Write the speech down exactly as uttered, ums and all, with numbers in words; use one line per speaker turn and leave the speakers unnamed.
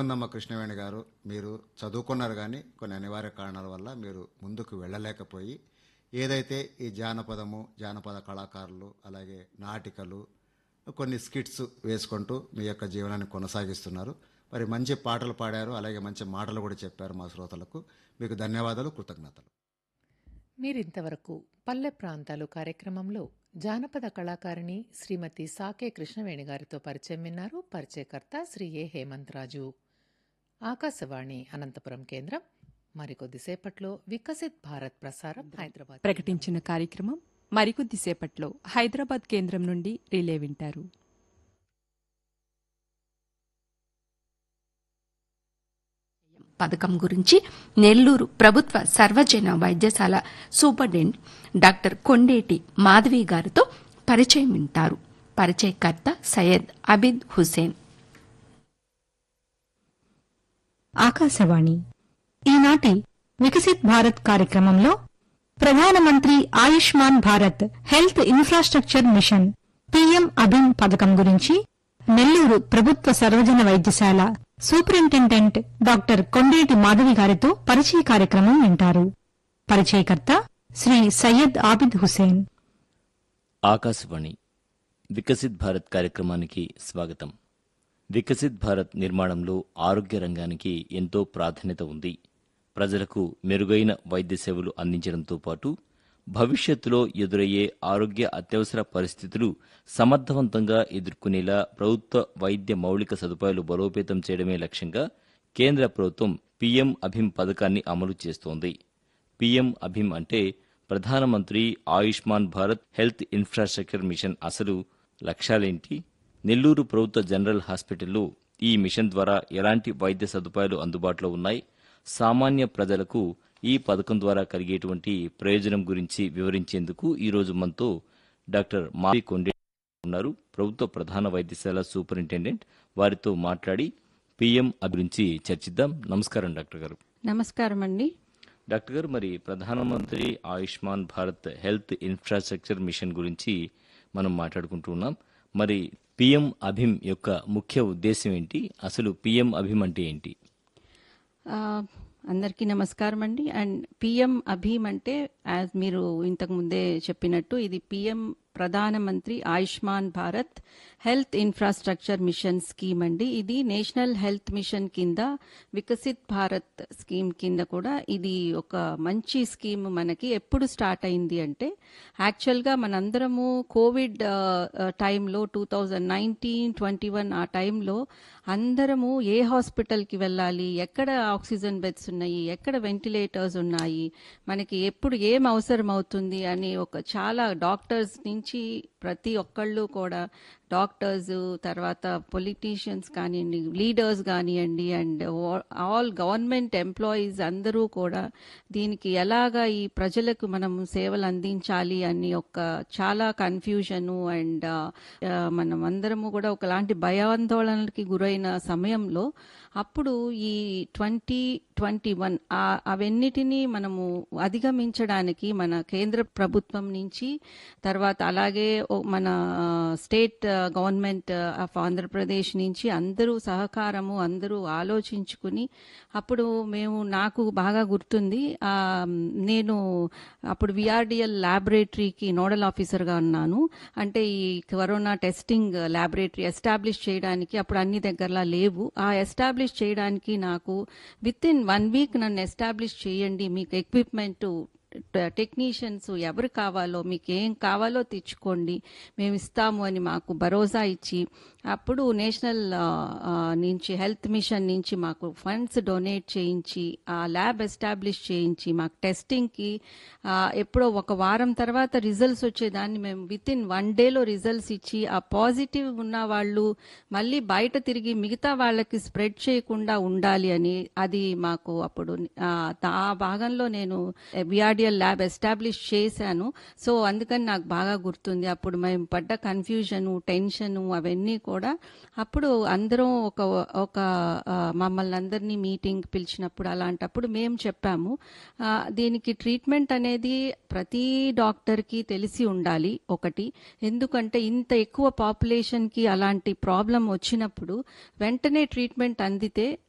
బాగుందమ్మ కృష్ణవేణి గారు. మీరు చదువుకున్నారు కానీ కొన్ని అనివార్య కారణాల వల్ల మీరు ముందుకు వెళ్ళలేకపోయి ఏదైతే ఈ జానపదము, జానపద కళాకారులు, అలాగే నాటికలు, కొన్ని స్కిట్స్ వేసుకుంటూ మీ యొక్క జీవనాన్ని కొనసాగిస్తున్నారు. మరి మంచి పాటలు పాడారు, అలాగే మంచి మాటలు కూడా చెప్పారు మా శ్రోతలకు. మీకు ధన్యవాదాలు, కృతజ్ఞతలు.
మీరింతవరకు పల్లె ప్రాంతాలు కార్యక్రమంలో జానపద కళాకారిణి శ్రీమతి సాకే కృష్ణవేణి గారితో పరిచయం విన్నారు. పరిచయకర్త శ్రీ ఏ హేమంత్ రాజు. ఆకాశవాణి అనంతపురం కేంద్రం. మరికొద్దిసేపట్లో వికసిత్ భారత్ ప్రసారం హైదరాబాద్
ప్రకటించిన కార్యక్రమం మరికొద్దిసేపట్లో హైదరాబాద్ కేంద్రం నుండి రిలే వింటారు.
పథకం గురించి నెల్లూరు ప్రభుత్వ సర్వజన వైద్యశాల సూపరింటెండెంట్ డాక్టర్ కొండేటి మాధవి గారితో పరిచయం వింటారు. పరిచయకర్త సయ్యద్ అబీద్ హుసేన్.
ఆకాశవాణి ఈనాటి వికసిత్ భారత్ కార్యక్రమంలో ప్రధానమంత్రి Ayushman Bharat health infrastructure machine PM అభిమ్ పథకం గురించి నెల్లూరు ప్రభుత్వ సర్వజన వైద్యశాల సూపరింటెండెంట్ డాక్టర్ కొండేటి మాధవి గారితో పరిచయ కార్యక్రమం వింటారు. పరిచయకర్త శ్రీ సయ్యద్ ఆబిద్ హుసేన్.
ఆకాశవాణి వికసిత్ భారత్ కార్యక్రమానికి స్వాగతం. వికసిత్ భారత్ నిర్మాణంలో ఆరోగ్య రంగానికి ఎంతో ప్రాధాన్యత ఉంది. ప్రజలకు మెరుగైన వైద్య సేవలు అందించడంతో పాటు భవిష్యత్తులో ఎదురయ్యే ఆరోగ్య అత్యవసర పరిస్థితులు సమర్థవంతంగా ఎదుర్కొనేలా ప్రభుత్వ వైద్య మౌలిక సదుపాయాలు బలోపేతం చేయడమే లక్ష్యంగా కేంద్ర ప్రభుత్వం పీఎం అభిమ్ పథకాన్ని అమలు చేస్తోంది. పీఎం అభిమ్ అంటే ప్రధానమంత్రి Ayushman Bharat health infrastructure machine. అసలు లక్ష్యాలేంటి? నెల్లూరు ప్రభుత్వ జనరల్ హాస్పిటల్లో ఈ మిషన్ ద్వారా ఎలాంటి వైద్య సదుపాయాలు అందుబాటులో ఉన్నాయి? సామాన్య ప్రజలకు ఈ పథకం ద్వారా కలిగేటువంటి ప్రయోజనం గురించి వివరించేందుకు ఈరోజు మనతో డాక్టర్ మాధవి కొండే ఉన్నారు, ప్రభుత్వ ప్రధాన వైద్యశాల సూపరింటెండెంట్. వారితో మాట్లాడి పీఎం గురించి చర్చిద్దాం. నమస్కారం డాక్టర్ గారు.
నమస్కారం అండి.
డాక్టర్ గారు, మరి ప్రధానమంత్రి Ayushman Bharat health infrastructure machine గురించి మనం మాట్లాడుకుంటున్నాం. మరి పీఎం అభిమ్ యొక్క ముఖ్య ఉద్దేశం ఏంటి? అసలు పీఎం అభిమ్ అంటే ఏంటి?
అందరికీ నమస్కారం అండి. అండ్ పీఎం అభిమ్ అంటే యాజ్ మీరు ఇంతకు ముందే చెప్పినట్టు ఇది పీఎం ప్రధానమంత్రి Ayushman Bharat health infrastructure machine scheme అండి. ఇది నేషనల్ హెల్త్ మిషన్ కింద వికసిత్ భారత్ స్కీమ్ కింద కూడా ఇది ఒక మంచి స్కీమ్. మనకి ఎప్పుడు స్టార్ట్ అయింది అంటే యాక్చువల్గా మనందరము కోవిడ్ టైంలో two thousand nineteen twenty one ఆ టైంలో అందరము ఏ హాస్పిటల్కి వెళ్ళాలి, ఎక్కడ ఆక్సిజన్ బెడ్స్ ఉన్నాయి, ఎక్కడ వెంటిలేటర్స్ ఉన్నాయి, మనకి ఎప్పుడు ఏం అవసరం అవుతుంది అని ఒక చాలా డాక్టర్స్ నుంచి ప్రతి ఒక్కళ్ళు కూడా డాక్టర్స్, తర్వాత పొలిటీషియన్స్ కానివ్వండి, లీడర్స్ కానివ్వండి, అండ్ ఆల్ గవర్నమెంట్ ఎంప్లాయీస్ అందరూ కూడా దీనికి ఎలాగా ఈ ప్రజలకు మనం సేవలు అందించాలి అని ఒక చాలా కన్ఫ్యూజను అండ్ మనం అందరము కూడా ఒకలాంటి భయాందోళనలకి గురైన సమయంలో అప్పుడు ఈ ట్వంటీ ట్వంటీ వన్ అవన్నిటినీ మనము అధిగమించడానికి మన కేంద్ర ప్రభుత్వం నుంచి, తర్వాత అలాగే మన స్టేట్ గవర్నమెంట్ ఆఫ్ ఆంధ్రప్రదేశ్ నుంచి అందరూ సహకారము అందరూ ఆలోచించుకుని అప్పుడు మేము నాకు బాగా గుర్తుంది, నేను అప్పుడు విఆర్డిఎల్ ల్యాబొరేటరీకి నోడల్ ఆఫీసర్గా ఉన్నాను. అంటే ఈ కరోనా టెస్టింగ్ ల్యాబొరేటరీ ఎస్టాబ్లిష్ చేయడానికి అప్పుడు అన్ని దగ్గరలా లేవు. ఆ ఎస్టాబ్లిష్ చేయడానికి నాకు విత్ ఇన్ వన్ వీక్ నన్ను ఎస్టాబ్లిష్ చేయండి, మీకు ఎక్విప్మెంట్ టెక్నీషియన్స్ ఎవరు కావాలో మీకు ఏం కావాలో తెచ్చుకోండి, మేము ఇస్తాము అని మాకు భరోసా ఇచ్చి అప్పుడు నేషనల్ నుంచి హెల్త్ మిషన్ నుంచి మాకు ఫండ్స్ డొనేట్ చేయించి ఆ ల్యాబ్ ఎస్టాబ్లిష్ చేయించి మాకు టెస్టింగ్కి ఎప్పుడో ఒక వారం తర్వాత రిజల్ట్స్ వచ్చేదాన్ని మేము విత్ ఇన్ వన్ డేలో రిజల్ట్స్ ఇచ్చి ఆ పాజిటివ్ ఉన్న వాళ్ళు మళ్ళీ బయట తిరిగి మిగతా వాళ్ళకి స్ప్రెడ్ చేయకుండా ఉండాలి అని అది మాకు అప్పుడు ఆ భాగంలో నేను విఆర్డిఎల్ ల్యాబ్ ఎస్టాబ్లిష్ చేశాను. సో అందుకని నాకు బాగా గుర్తుంది అప్పుడు మేము పడ్డ కన్ఫ్యూజను టెన్షను అవన్నీ కూడా. అప్పుడు అందరం ఒక ఒక మమ్మల్ని అందరినీ మీటింగ్ పిలిచినప్పుడు అలాంటప్పుడు మేము చెప్పాము దీనికి ట్రీట్మెంట్ అనేది ప్రతి డాక్టర్కి తెలిసి ఉండాలి ఒకటి. ఎందుకంటే ఇంత ఎక్కువ పాపులేషన్కి అలాంటి ప్రాబ్లం వచ్చినప్పుడు వెంటనే ట్రీట్మెంట్ అందితే